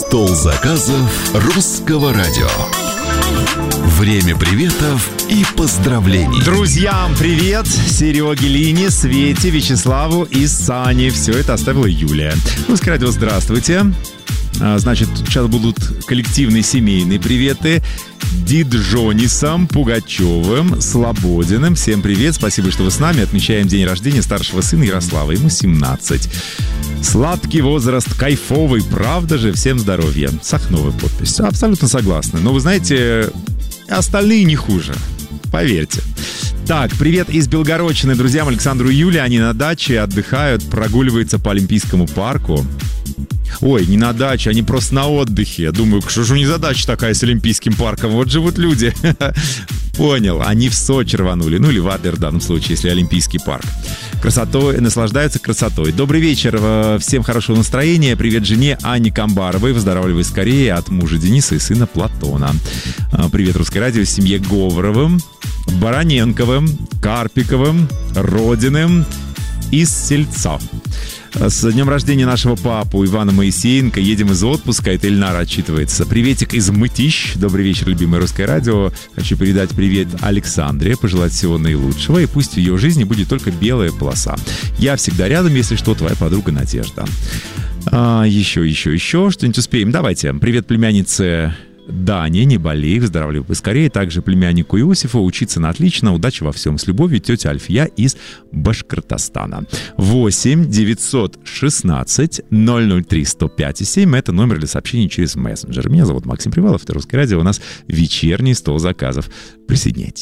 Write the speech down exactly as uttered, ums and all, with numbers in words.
Стол заказов русского радио. Время приветов и поздравлений. Друзьям привет! Сереге, Лине, Свете, Вячеславу и Сане. Все это оставила Юлия. Русское радио, здравствуйте. Значит, сейчас будут коллективные семейные приветы. Диджонисом, Пугачевым, Слободиным. Всем привет, спасибо, что вы с нами. Отмечаем день рождения старшего сына Ярослава. Ему семнадцать. Сладкий возраст, кайфовый, правда же? Всем здоровья. Сахновая подпись. Абсолютно согласны. Но вы знаете, остальные не хуже. Поверьте. Так, привет из Белгородчины друзьям Александру и Юле. Они на даче отдыхают, прогуливаются по Олимпийскому парку. Ой, не на даче, они просто на отдыхе. Я думаю, что же у них задача такая с Олимпийским парком? Вот живут люди. Понял, они в Сочи рванули. Ну или в Адлер в данном случае, если Олимпийский парк. Красотой, наслаждаются красотой. Добрый вечер, всем хорошего настроения. Привет жене Анне Камбаровой. Выздоравливай скорее от мужа Дениса и сына Платона. Привет, Русское радио, семье Говоровым, Бароненковым, Карпиковым, Родиным из Сельца. С днем рождения нашего папу Ивана Моисеенко. Едем из отпуска. Это Эльнара отчитывается. Приветик из Мытищ. Добрый вечер, любимое Русское радио. Хочу передать привет Александре, пожелать всего наилучшего. И пусть в ее жизни будет только белая полоса. Я всегда рядом, если что, твоя подруга Надежда. А, еще, еще, еще. Что-нибудь успеем? Давайте. Привет племяннице Дане, не болей, выздоравливай поскорее. Также племяннику Иосифу, учиться на отлично, удачи во всем. С любовью, тетя Альфия из Башкортостана. восемь девятьсот шестнадцать ноль ноль три сто пять семь. Это номер для сообщений через мессенджер. Меня зовут Максим Привалов, это Русское радио. У нас вечерний стол заказов. Присоединяйтесь.